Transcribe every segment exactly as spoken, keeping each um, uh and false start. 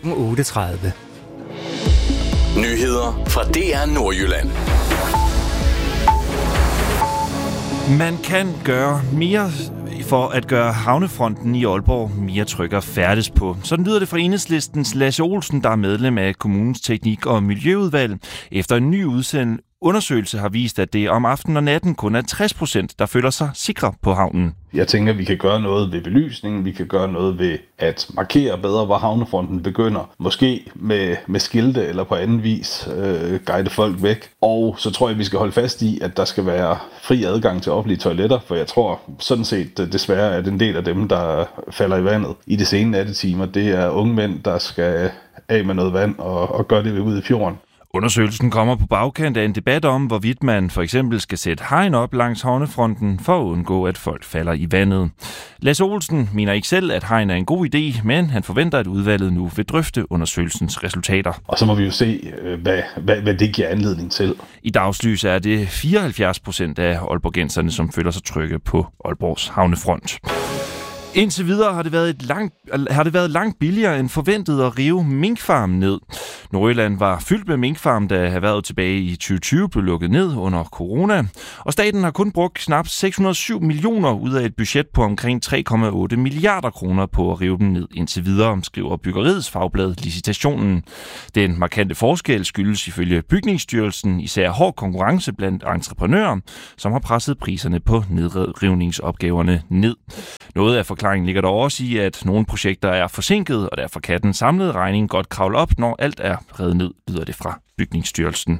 otte tredive. Nyheder fra D R Nordjylland. Man kan gøre mere for at gøre havnefronten i Aalborg mere tryg at færdes på. Sådan lyder det fra Enhedslistens Lasse Olsen, der er medlem af kommunens teknik- og miljøudvalg. Efter en ny udsend undersøgelse har vist, at det om aftenen og natten kun er tres procent, der føler sig sikre på havnen. Jeg tænker, at vi kan gøre noget ved belysningen, vi kan gøre noget ved at markere bedre, hvor havnefronten begynder. Måske med, med skilte eller på anden vis øh, guide folk væk. Og så tror jeg, at vi skal holde fast i, at der skal være fri adgang til offentlige toiletter, for jeg tror sådan set desværre, at en del af dem, der falder i vandet i de sene nattetimer, det er unge mænd, der skal af med noget vand og, og gøre det ud i fjorden. Undersøgelsen kommer på bagkant af en debat om, hvorvidt man for eksempel skal sætte hegn op langs havnefronten for at undgå, at folk falder i vandet. Lasse Olsen mener ikke selv, at hegn er en god idé, men han forventer, at udvalget nu vil drøfte undersøgelsens resultater. Og så må vi jo se, hvad, hvad, hvad det giver anledning til. I dagslys er det fireoghalvfjerds procent af aalborgenserne, som føler sig trygge på Aalborgs havnefront. Indtil videre har det, været et langt, har det været langt billigere end forventet at rive minkfarmen ned. Nordjylland var fyldt med minkfarm, da erhvervet tilbage i tyve tyve blev lukket ned under corona. Og staten har kun brugt knap seks hundrede og syv millioner ud af et budget på omkring tre komma otte milliarder kroner på at rive dem ned indtil videre, skriver Byggeriets fagblad Licitationen. Den markante forskel skyldes ifølge Bygningsstyrelsen især hård konkurrence blandt entreprenører, som har presset priserne på nedrivningsopgaverne ned. Noget af forklaringen ligger dog også i, at nogle projekter er forsinket, og derfor kan den samlede regning godt kravle op, når alt er revet ned, lyder det fra Bygningsstyrelsen.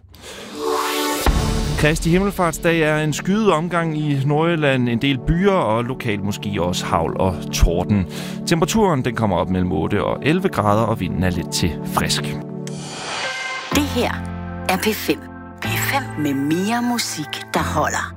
Kristi Himmelfartsdag er en skyet omgang i Nordjylland, en del byer og lokalt måske også hagl og torden. Temperaturen den kommer op mellem otte og elleve grader, og vinden er lidt til frisk. Det her er P fem. P fem med mere musik, der holder.